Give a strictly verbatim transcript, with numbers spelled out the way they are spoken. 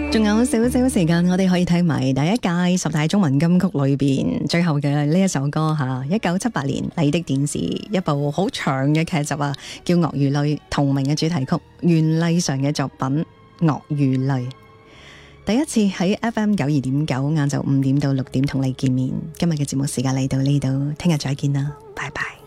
仲有少少時間，我哋可以睇埋第一屆十大中文金曲裏邊最後嘅呢一首歌吓，一九七八年麗的電視一部好長嘅劇集啊，叫《鱷魚淚》同名嘅主題曲，袁麗嫦嘅作品《鱷魚淚》。第一次喺 F M 九二點九晏晝五點到六點同你見面，今日嘅節目時間嚟到呢度，聽日再見啦，拜拜。